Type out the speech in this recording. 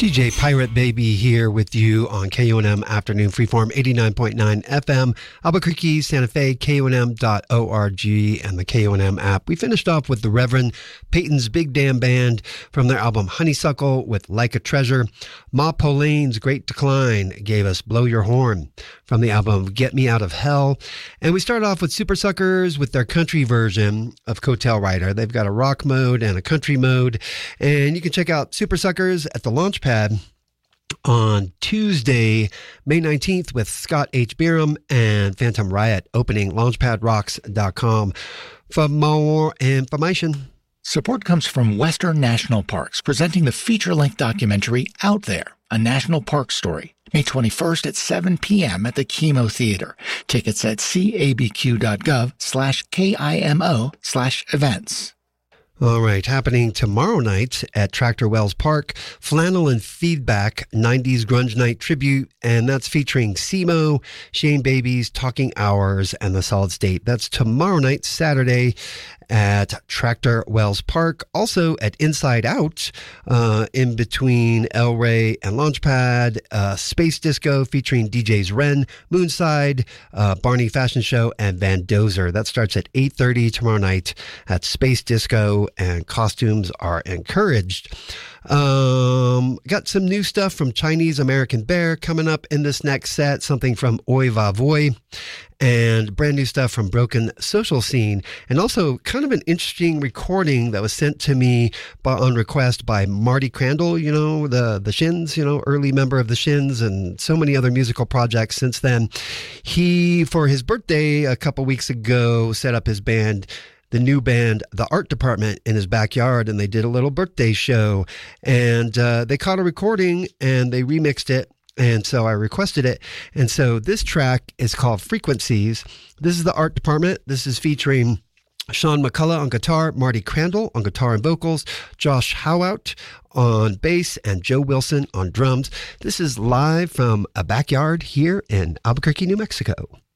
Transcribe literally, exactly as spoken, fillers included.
D J Pirate Baby here with you on K O N M Afternoon Freeform eighty-nine point nine F M, Albuquerque, Santa Fe, K O N M dot org, and the K O N M app. We finished off with the Reverend Peyton's Big Damn Band from their album Honeysuckle with Like a Treasure. Ma Pauline's Great Decline gave us Blow Your Horn from the album Get Me Out of Hell. And we started off with Super Suckers with their country version of Coattail Rider. They've got a rock mode and a country mode. And you can check out Super Suckers at the Launchpad on Tuesday, May nineteenth with Scott H. Bieram and Phantom Riot opening launchpad rocks dot com. For more information. Support comes from Western National Parks, presenting the feature-length documentary Out There, a national park story, May twenty-first at seven p.m. at the Chemo Theater. Tickets at cabq.gov slash KIMO slash events. All right, happening tomorrow night at Tractor Wells Park, Flannel and Feedback nineties Grunge Night Tribute, and that's featuring Simo, Shane Babies, Talking Hours, and The Solid State. That's tomorrow night, Saturday, at Tractor Wells Park. Also at Inside Out, uh, in between El Rey and Launchpad, uh, Space Disco featuring D Js Ren, Moonside, uh, Barney Fashion Show, and Van Dozer. That starts at eight thirty tomorrow night at Space Disco, and costumes are encouraged. Um, got some new stuff from Chinese American Bear coming up in this next set, something from Oi Va Voy, and brand new stuff from Broken Social Scene, and also kind of an interesting recording that was sent to me by, on request by Marty Crandall, you know, the, the Shins, you know, early member of the Shins, and so many other musical projects since then. He, for his birthday a couple weeks ago, set up his band, the new band, The Art Department, in his backyard, and they did a little birthday show, and uh, they caught a recording and they remixed it, and so I requested it, and so this track is called Frequencies. This is The Art Department. This is featuring Sean McCullough on guitar, Marty Crandall on guitar and vocals, Josh Howout on bass, and Joe Wilson on drums. This is live from a backyard here in Albuquerque, New Mexico.